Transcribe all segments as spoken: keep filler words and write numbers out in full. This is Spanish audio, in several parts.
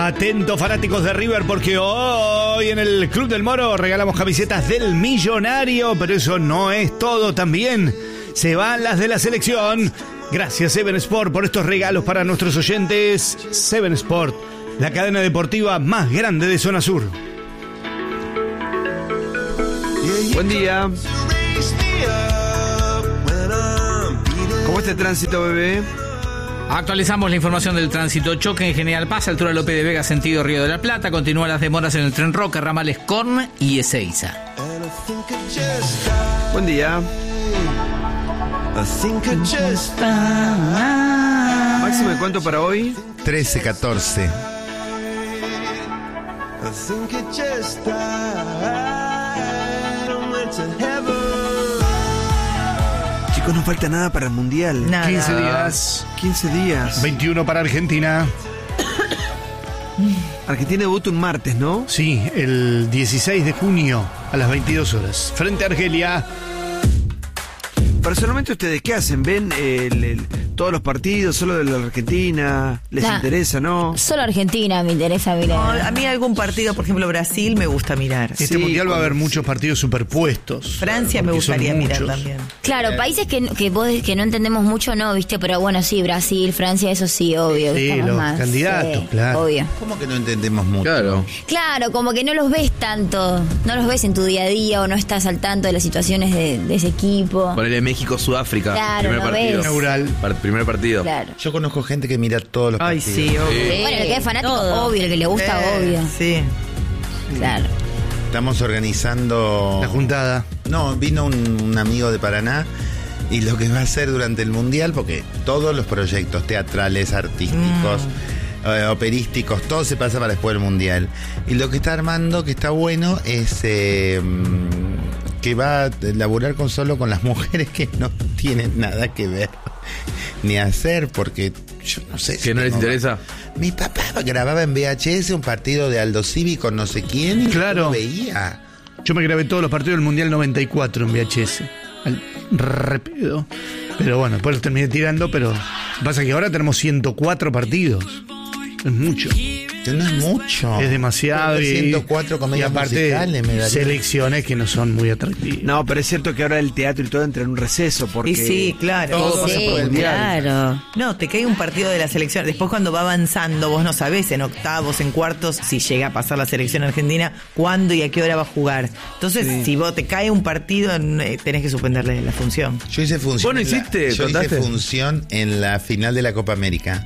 Atentos fanáticos de River, porque hoy en el Club del Moro regalamos camisetas del millonario, pero eso no es todo, también se van las de la selección. Gracias Seven Sport por estos regalos para nuestros oyentes. Seven Sport, la cadena deportiva más grande de Zona Sur. Buen día. ¿Cómo está el tránsito, bebé? Actualizamos la información del tránsito. Choque en General Paz, altura López de Vega, sentido Río de la Plata. Continúan las demoras en el Tren Roca, ramales Corn y Ezeiza. Buen día. ¿Máximo de cuánto para hoy? trece, catorce. Chicos, no falta nada para el Mundial. Nada. quince días. quince días. veintiuno para Argentina. Argentina debuta un martes, ¿no? Sí, el dieciséis de junio a las veintidós horas. Frente a Argelia. Personalmente, ¿ustedes qué hacen? ¿Ven el, el, todos los partidos, solo de la Argentina? ¿Les Nah. interesa, no? Solo Argentina me interesa No, mirar. a mí algún partido, por ejemplo Brasil, me gusta mirar. Este Sí, mundial va a haber con- muchos partidos superpuestos. Francia me porque son gustaría mirar muchos. también. Claro, países que, que, vos, que no entendemos mucho, no, viste, pero bueno, sí, Brasil, Francia, eso sí, obvio. Sí, estamos los más, candidatos, sí, claro. Obvio. ¿Cómo que no entendemos mucho? Claro. Claro, como que no los ves tanto, no los ves en tu día a día o no estás al tanto de las situaciones de, de ese equipo. Ponele México-Sudáfrica. Claro, primer no partido. ves. Inaugural. Par- primer partido. Claro. Yo conozco gente que mira todos los Ay, partidos. sí, obvio. Bueno, el que es fanático, todo. obvio, el que le gusta, Eh, obvio. Sí. Claro. Estamos organizando... La juntada. No, vino un, un amigo de Paraná y lo que va a hacer durante el Mundial, porque todos los proyectos teatrales, artísticos, eh, operísticos, todo se pasa para después del Mundial. Y lo que está armando, que está bueno, es eh, mm, que va a laburar con solo con las mujeres que no tienen nada que ver ni hacer, porque yo no sé. ¿Que no les tengo- interesa? Mi papá grababa en V H S un partido de Aldo Civi con no sé quién y Claro. yo lo veía. Yo me grabé todos los partidos del Mundial noventa y cuatro en V H S. Al repedo. Pero bueno, después los terminé tirando, pero pasa que ahora tenemos ciento cuatro partidos. Es mucho. Que no es mucho. Es demasiado. Y, ciento cuatro y comedias aparte musicales me daría. selecciones que no son muy atractivas. No, pero es cierto que ahora el teatro y todo entra en un receso porque... Y sí, claro. Todo pasa Sí, por el Mundial. claro. No, te cae un partido de la selección. Después cuando va avanzando, vos no sabés en octavos, en cuartos, si llega a pasar la selección argentina, cuándo y a qué hora va a jugar. Entonces, Sí. si vos te cae un partido, eh, tenés que suspenderle la función. Yo hice función. ¿Vos no en la- hiciste? yo ¿Contaste? hice función en la final de la Copa América.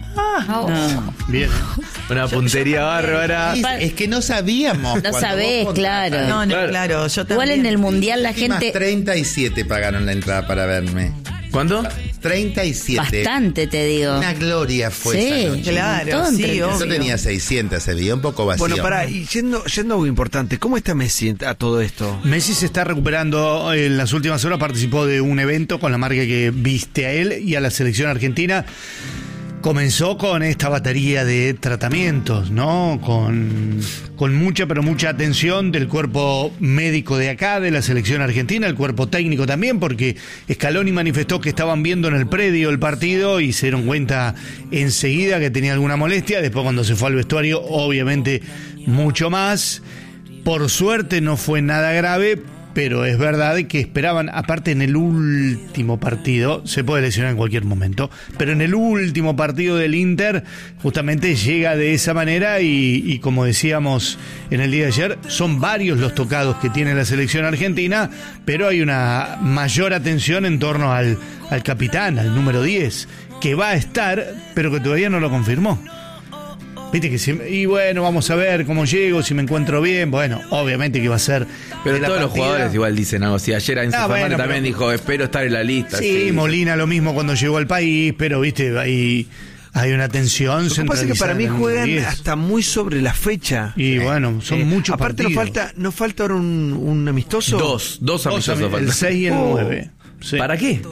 Bien. Una puntería bárbara. Es, es que no sabíamos. No cuando sabés, vos claro. contratás. No, no, Claro. claro. Yo Igual también. en el Mundial la Últimas gente... treinta y siete pagaron la entrada para verme. ¿Cuándo? treinta y siete. Bastante, te digo. Una gloria fue Sí. esa noche. Claro, montón, sí, treinta. obvio. Yo tenía seiscientos, se veía un poco vacío. Bueno, pará, y yendo, yendo a algo importante, ¿cómo está Messi a todo esto? Messi se está recuperando. En las últimas horas participó de un evento con la marca que viste a él y a la selección argentina. Comenzó con esta batería de tratamientos, ¿no? Con, con mucha, pero mucha atención del cuerpo médico de acá, de la selección argentina, el cuerpo técnico también, porque Scaloni manifestó que estaban viendo en el predio el partido y se dieron cuenta enseguida que tenía alguna molestia. Después, cuando se fue al vestuario, obviamente mucho más. Por suerte no fue nada grave, pero es verdad que esperaban, aparte en el último partido, se puede lesionar en cualquier momento, pero en el último partido del Inter justamente llega de esa manera y, y como decíamos en el día de ayer, son varios los tocados que tiene la selección argentina, pero hay una mayor atención en torno al, al capitán, al número diez, que va a estar, pero que todavía no lo confirmó. Viste que si, y bueno, vamos a ver cómo llego, si me encuentro bien. Bueno, obviamente que va a ser. Pero de la todos los partida. jugadores igual dicen algo así. Ayer Enzo Ah, Fernández bueno, también pero- dijo, espero estar en la lista. Sí, Molina lo mismo cuando llegó al país, pero viste, hay, hay una tensión Lo que pasa es que para mí centralizada en el juegan diez. hasta muy sobre la fecha. Y bueno, son Eh, muchos Aparte partidos. nos falta, nos falta ahora un, un amistoso. Dos, dos Dos, amistosos el faltan. seis y el Oh. nueve. Sí. ¿Para qué?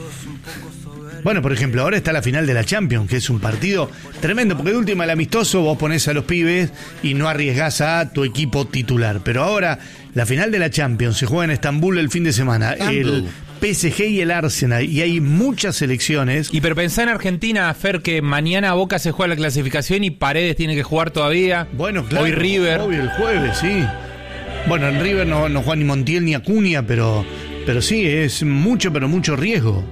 Bueno, por ejemplo, ahora está la final de la Champions, que es un partido tremendo, porque de última el amistoso vos ponés a los pibes y no arriesgás a tu equipo titular. Pero ahora la final de la Champions se juega en Estambul el fin de semana. Estambul. El P S G y el Arsenal, y hay muchas selecciones. Y pero pensá en Argentina, Fer, que mañana Boca se juega la clasificación y Paredes tiene que jugar todavía. Bueno, claro. Hoy River. Obvio, el jueves, sí. Bueno, en River no, no juega ni Montiel ni Acuña, pero, pero sí, es mucho, pero mucho riesgo.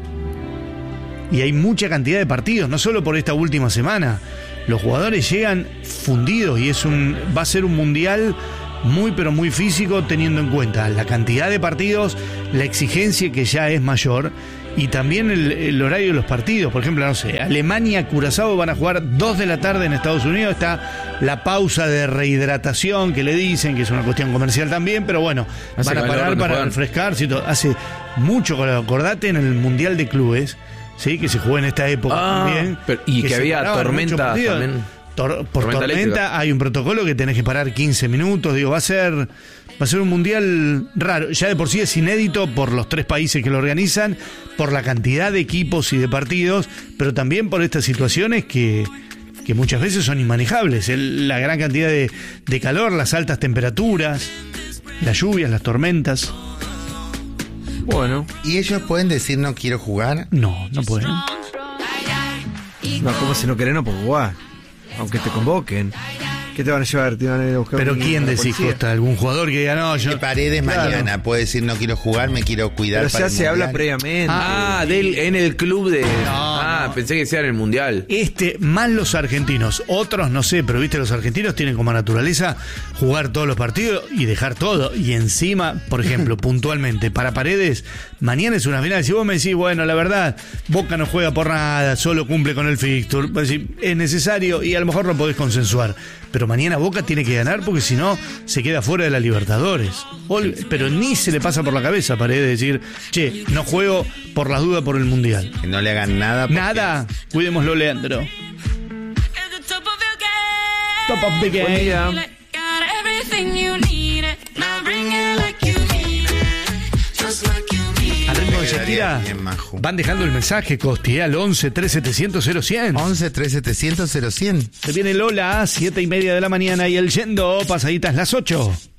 Y hay mucha cantidad de partidos, no solo por esta última semana. Los jugadores llegan fundidos y es un va a ser un mundial muy, pero muy físico, teniendo en cuenta la cantidad de partidos, la exigencia que ya es mayor y también el, el horario de los partidos. Por ejemplo, no sé, Alemania, Curazao van a jugar dos de la tarde en Estados Unidos. Está la pausa de rehidratación que le dicen, que es una cuestión comercial también, pero bueno, Hace van a calor, parar no para juegan. refrescarse y todo. Hace mucho, acordate en el Mundial de Clubes, sí, que se jugó en esta época Ah, también. pero- y que se había paraban tormentas muchos partidos. también. Tor- por Tormenta tormenta, eléctrica. hay un protocolo que tenés que parar quince minutos. Digo, va a ser va a ser un mundial raro. Ya de por sí es inédito por los tres países que lo organizan, por la cantidad de equipos y de partidos, pero también por estas situaciones que, que muchas veces son inmanejables. El- la gran cantidad de, de calor, las altas temperaturas, las lluvias, las tormentas. Bueno, ¿Y ellos pueden decir no quiero jugar? No, no pueden. no, como si no querés, no puedo jugar. Aunque te convoquen. ¿Qué te van a llevar? ¿Te van a ir a buscar Pero un- ¿quién la decís, policía? Costa? ¿Algún jugador que diga, no, yo... Que Paredes Claro. mañana puede decir no quiero jugar, me quiero cuidar Pero para ya el se habla mundial? previamente. Ah, del, en el club de. ah, no. pensé que sea en el mundial. Este, más los argentinos, otros no sé, pero viste, los argentinos tienen como naturaleza jugar todos los partidos y dejar todo. Y encima, por ejemplo, puntualmente, para Paredes, mañana es una final. Si vos me decís, bueno, la verdad, Boca no juega por nada, solo cumple con el fixture, vos decís, es necesario y a lo mejor lo podés consensuar. Pero mañana Boca tiene que ganar porque si no, se queda fuera de la Libertadores. Ol- Pero ni se le pasa por la cabeza a Paredes decir, che, no juego por las dudas por el Mundial. Que no le hagan nada. porque- Nada, cuidémoslo, Leandro. Top of the Buen game. día. Al ritmo de Quedaría Shakira, bien, Maju. van dejando el mensaje, Costi, al once tres setecientos cero cien. once tres setecientos cero cien. Se viene Lola a siete y media de la mañana y el yendo pasaditas las ocho.